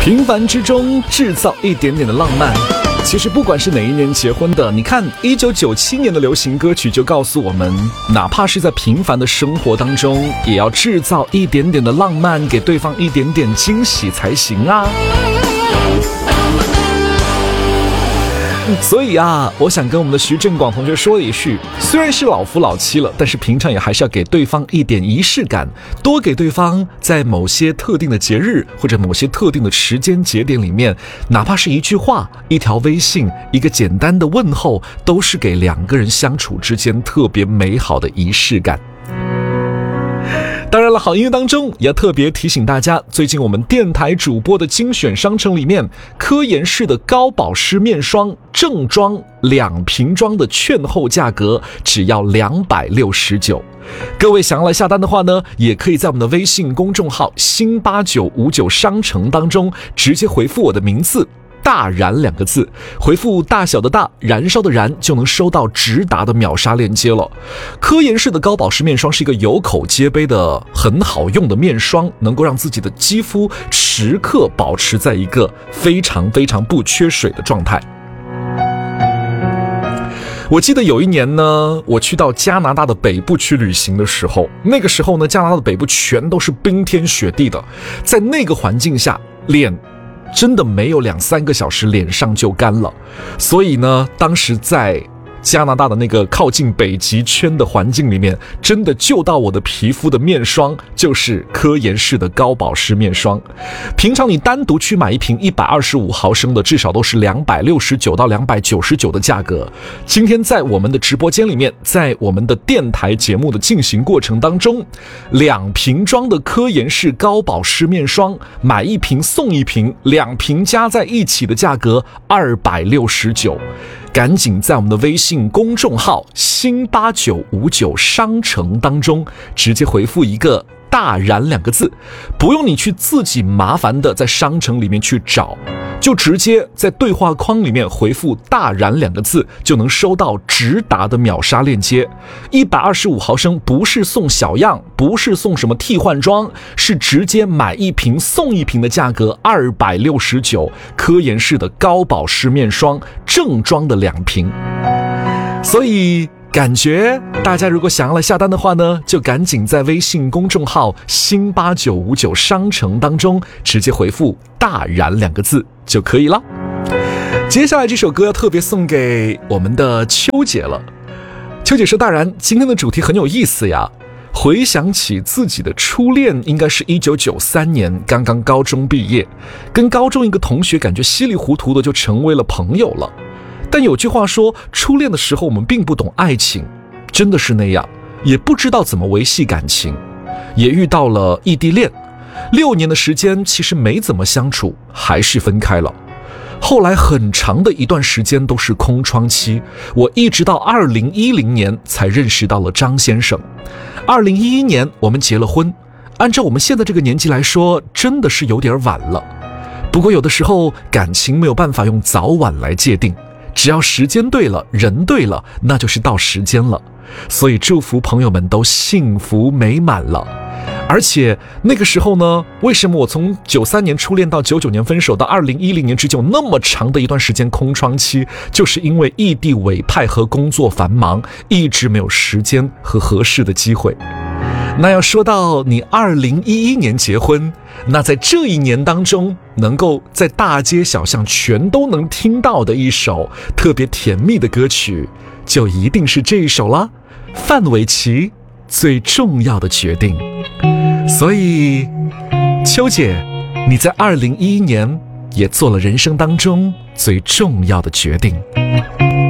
平凡之中制造一点点的浪漫。其实不管是哪一年结婚的，你看1997年的流行歌曲就告诉我们，哪怕是在平凡的生活当中，也要制造一点点的浪漫，给对方一点点惊喜才行啊。所以啊，我想跟我们的徐振广同学说一句，虽然是老夫老妻了，但是平常也还是要给对方一点仪式感，多给对方在某些特定的节日或者某些特定的时间节点里面，哪怕是一句话、一条微信、一个简单的问候，都是给两个人相处之间特别美好的仪式感。当然了，好音乐当中也要特别提醒大家，最近我们电台主播的精选商城里面，科颜氏的高保湿面霜正装2瓶装的券后价格只要269。各位想要来下单的话呢，也可以在我们的微信公众号新8959商城当中直接回复我的名字大燃2个字，回复大小的大，燃烧的燃，就能收到直达的秒杀链接了。科颜氏的高保湿面霜是一个有口皆碑的很好用的面霜，能够让自己的肌肤时刻保持在一个非常非常不缺水的状态。我记得有一年呢，我去到加拿大的北部去旅行的时候，那个时候呢，加拿大的北部全都是冰天雪地的，在那个环境下，脸真的没有2-3个小时脸上就干了。所以呢，当时在加拿大的那个靠近北极圈的环境里面，真的救到我的皮肤的面霜就是科颜氏的高保湿面霜。平常你单独去买一瓶125毫升的，至少都是269到299的价格。今天在我们的直播间里面，在我们的电台节目的进行过程当中，2瓶装的科颜氏高保湿面霜，买1瓶送1瓶，2瓶加在一起的价格269。赶紧在我们的微信公众号新8959商城当中直接回复一个大燃2个字，不用你去自己麻烦的在商城里面去找，就直接在对话框里面回复大燃2个字，就能收到直达的秒杀链接。125毫升不是送小样，不是送什么替换装，是直接买1瓶送1瓶的价格269，科颜氏的高保湿面霜正装的2瓶。所以感觉大家如果想要来下单的话呢，就赶紧在微信公众号新8959商城当中直接回复大燃2个字就可以了。接下来这首歌要特别送给我们的秋姐了。秋姐说，大燃，今天的主题很有意思呀。回想起自己的初恋，应该是1993年，刚刚高中毕业，跟高中一个同学感觉稀里糊涂的就成为了朋友了。但有句话说，初恋的时候我们并不懂爱情，真的是那样，也不知道怎么维系感情，也遇到了异地恋，6年的时间其实没怎么相处，还是分开了。后来很长的一段时间都是空窗期，我一直到2010年才认识到了张先生。2011年我们结了婚，按照我们现在这个年纪来说，真的是有点晚了。不过有的时候感情没有办法用早晚来界定，只要时间对了，人对了，那就是到时间了。所以祝福朋友们都幸福美满了。而且那个时候呢，为什么我从93年初恋到99年分手到2010年之久那么长的一段时间空窗期，就是因为异地委派和工作繁忙，一直没有时间和合适的机会。那要说到你2011年结婚，那在这一年当中能够在大街小巷全都能听到的一首特别甜蜜的歌曲，就一定是这一首了，范玮琪最重要的决定。所以秋姐，你在2011年也做了人生当中最重要的决定。